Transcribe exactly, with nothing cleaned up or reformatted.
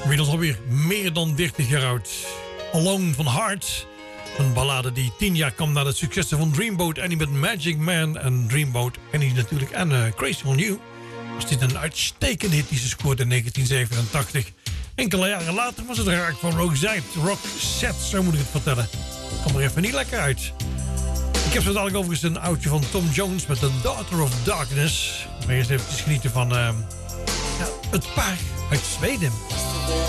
Inmiddels alweer meer dan dertig jaar oud. Alone van Heart. Een ballade die tien jaar kwam na het successen van Dreamboat Annie met Magic Man. En Dreamboat Annie natuurlijk. En uh, Crazy on You. Was dit een uitstekende hit die ze scoorde in negentien zevenentachtig. Enkele jaren later was het raak van Roxette. Roxette, zo moet ik het vertellen. Kom er even niet lekker uit. Ik heb zo dadelijk overigens een oudje van Tom Jones met The Daughter of Darkness. Maar eerst even genieten van uh, ja, het paar uit Zweden.